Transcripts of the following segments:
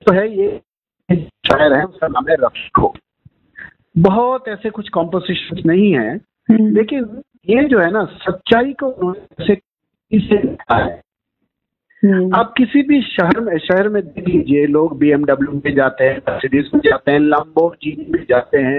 तो है, ये शायर है, उसका नाम है रफीको। बहुत ऐसे कुछ कॉम्पोजिशन नहीं है, लेकिन ये जो है ना, सच्चाई को उन्होंने इसे लिखा है। आप किसी भी शहर में देख लीजिए, लोग BMW में जाते हैं, मर्सिडीज में जाते हैं, लैम्बोर्गिनी में जाते हैं,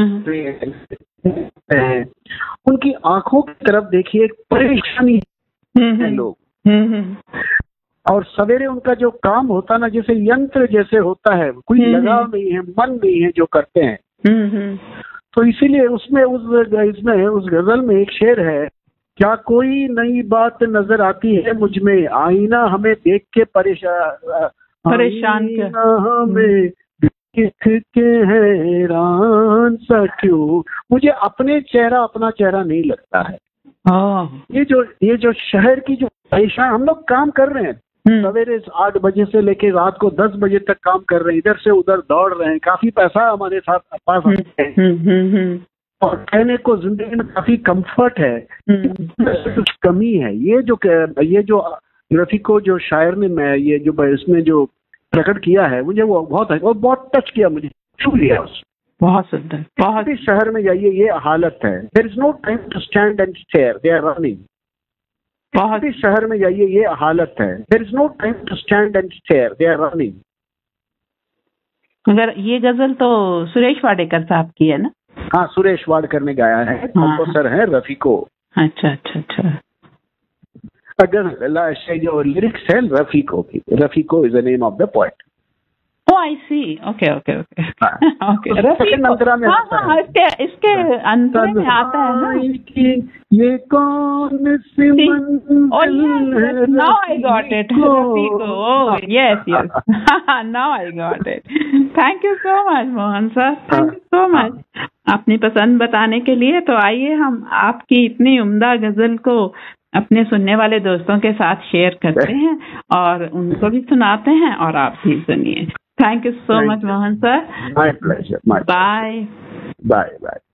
उनकी आंखों की तरफ देखिए, एक परेशानी है लोग। और सवेरे उनका जो काम होता ना, जैसे यंत्र जैसे होता है, कोई लगाव नहीं है, मन नहीं है जो करते हैं। तो इसीलिए उसमें उस गजल में एक शेर है, क्या कोई नई बात नजर आती है मुझ में, आईना हमें देख के परेशान हमें देख के हैरान सा क्यों, मुझे अपना चेहरा नहीं लगता है। ये जो शहर की जो परेशान, हम लोग काम कर रहे हैं, सवेरे 8 बजे से लेके रात को 10 बजे तक काम कर रहे हैं, इधर से उधर दौड़ रहे हैं, काफी पैसा हमारे साथ पास है, और कहने को जिंदगी में काफी कंफर्ट है, कुछ कमी है। ये जो रफीको जो शायर ने ये जो इसमें जो प्रकट किया है, मुझे वो बहुत टच किया, मुझे छू लिया। बहुत सुंदर। बहुत शहर में जाइए, ये हालत है, there is no time to stand and stair, they are running. बहुत शहर में जाइए, ये हालत है, there is no time to stand and stair, they are running. अगर ये गजल तो सुरेश वाडेकर साहब की है ना? हाँ, सुरेश वाडकर ने गाया है, कंपोजर है रफीको। अच्छा। अगर जो लिरिक्स है रफीको की, रफीको is the name of the poet. Oh, I see. Okay. रफीको में इसके अंतर में आता है ना, ये कौन सी मंजिल है। Now I got it. Rafiko. Oh, yes. Now I got it. Thank you so much, Mohan sir. Thank you so much. अपनी पसंद बताने के लिए। तो आइए हम आपकी इतनी उम्दा गजल को अपने सुनने वाले दोस्तों के साथ शेयर करते हैं और उनको भी सुनाते हैं, और आप भी सुनिए। Thank you so much, Mohan sir. My pleasure. Bye. Bye.